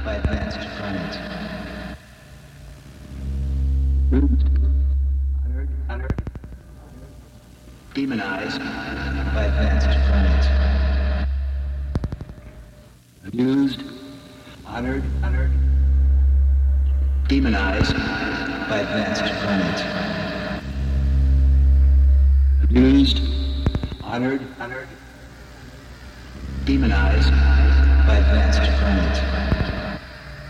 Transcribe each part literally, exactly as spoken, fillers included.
by advanced current. Honored, honored, demonized by advanced current. Abused, honored, honored, demonized by advanced current. Abused, honored, honored, demonized by advanced current.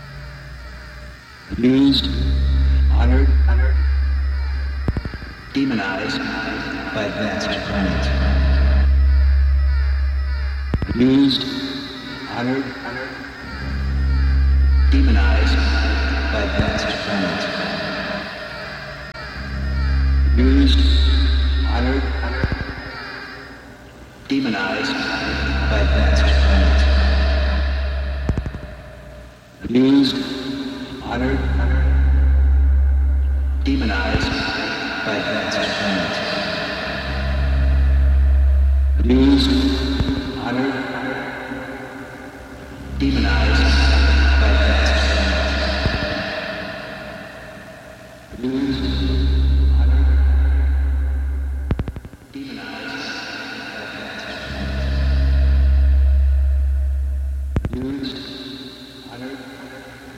Abused, honored, honored, demonized by advanced current. Abused, honored, honored, demonized by advanced current. Abused, honored, honored, demonized by advanced current. Abused, honored, honored, demonized by advanced current. Abused, honored, honored, demonized by advanced current. Abused, honored, demonized.